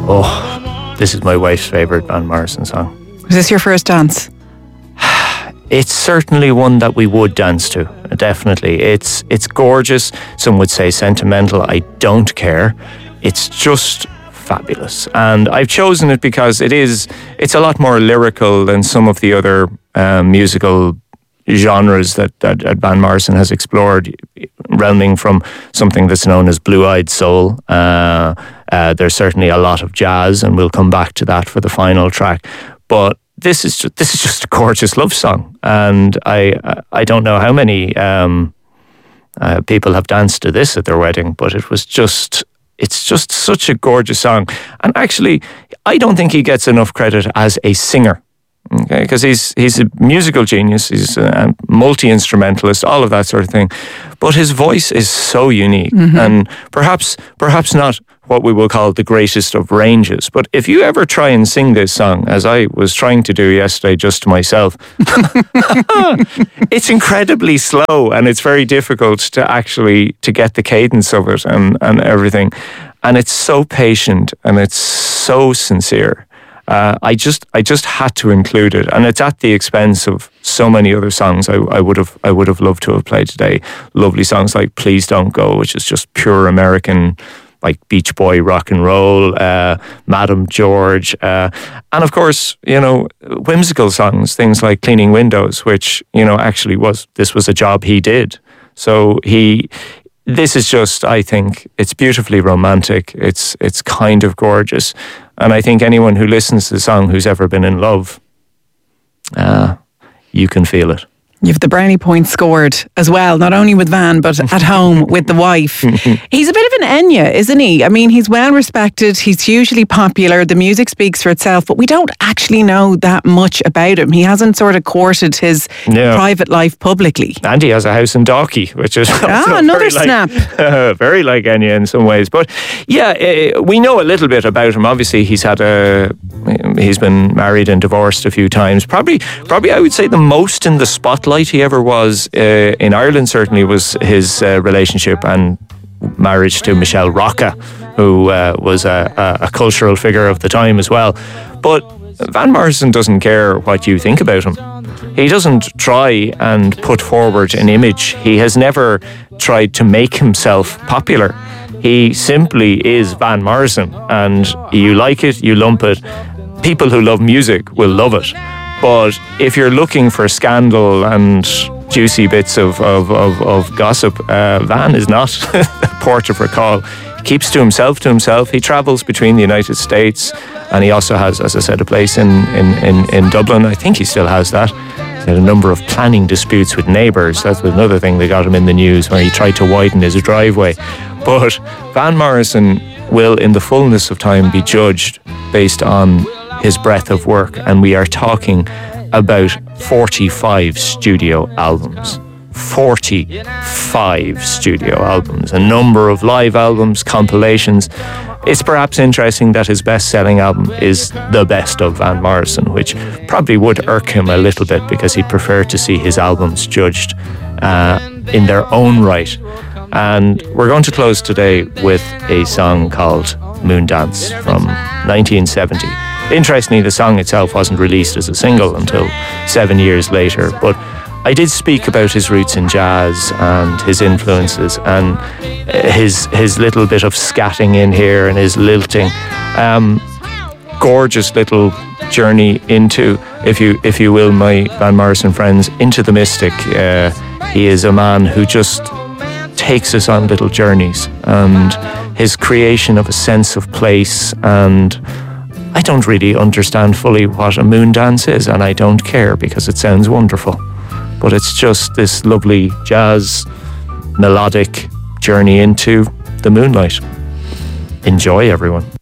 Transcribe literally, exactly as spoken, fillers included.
Oh, this is my wife's favourite Van Morrison song. Was this your first dance? It's certainly one that we would dance to, definitely. It's it's gorgeous. Some would say sentimental. I don't care. It's just fabulous. And I've chosen it because it is, it's a lot more lyrical than some of the other um, musical genres that, that, that Van Morrison has explored, realming from something that's known as blue-eyed soul. Uh, uh, there's certainly a lot of jazz, and we'll come back to that for the final track. But this is just, this is just a gorgeous love song, and I I don't know how many um, uh, people have danced to this at their wedding, but it was just it's just such a gorgeous song. And actually, I don't think he gets enough credit as a singer. Okay, because he's he's a musical genius, he's a multi-instrumentalist, all of that sort of thing. But his voice is so unique, mm-hmm. and perhaps perhaps not what we will call the greatest of ranges. But if you ever try and sing this song, as I was trying to do yesterday just to myself, it's incredibly slow, and it's very difficult to actually to get the cadence of it and, and everything. And it's so patient, and it's so sincere. Uh, I just, I just had to include it, and it's at the expense of so many other songs I, I would have, I would have loved to have played today. Lovely songs like "Please Don't Go," which is just pure American, like Beach Boy rock and roll. Uh, Madam George, uh, and of course, you know, whimsical songs, things like "Cleaning Windows," which you know actually was this was a job he did. So he. This is just, I think, it's beautifully romantic. It's it's kind of gorgeous. And I think anyone who listens to the song who's ever been in love, uh, you can feel it. You've the brownie points scored as well, not only with Van, but at home with the wife. He's a bit of an Enya, isn't he? I mean, he's well respected, he's hugely popular, the music speaks for itself, but we don't actually know that much about him. He hasn't sort of courted his yeah. private life publicly. And he has a house in Dalkey, which is ah, another snap. Like, uh, very like Enya in some ways. But yeah, uh, we know a little bit about him. Obviously, he's had a, he's been married and divorced a few times. Probably, probably I would say the most in the spotlight he ever was uh, in Ireland certainly was his uh, relationship and marriage to Michelle Rocca, who uh, was a, a, a cultural figure of the time as well. But Van Morrison doesn't care what you think about him. He doesn't try and put forward an image. He has never tried to make himself popular. He simply is Van Morrison, and you like it, you lump it. People who love music will love it. But if you're looking for scandal and juicy bits of, of, of, of gossip, uh, Van is not a port of recall. He keeps to himself to himself. He travels between the United States, and he also has, as I said, a place in, in, in, in Dublin. I think he still has that. He had a number of planning disputes with neighbours. That's another thing that got him in the news, where he tried to widen his driveway. But Van Morrison will, in the fullness of time, be judged based on his breadth of work, and we are talking about forty-five studio albums. forty-five studio albums, a number of live albums, compilations. It's perhaps interesting that his best-selling album is The Best of Van Morrison, which probably would irk him a little bit because he'd prefer to see his albums judged uh, in their own right. And we're going to close today with a song called Moondance from nineteen seventy. Interestingly, the song itself wasn't released as a single until seven years later, but I did speak about his roots in jazz and his influences and his his little bit of scatting in here and his lilting. Um, gorgeous little journey into, if you if you will, my Van Morrison friends, into the mystic. Uh, he is a man who just takes us on little journeys, and his creation of a sense of place, and I don't really understand fully what a moon dance is, and I don't care because it sounds wonderful. But it's just this lovely jazz, melodic journey into the moonlight. Enjoy, everyone.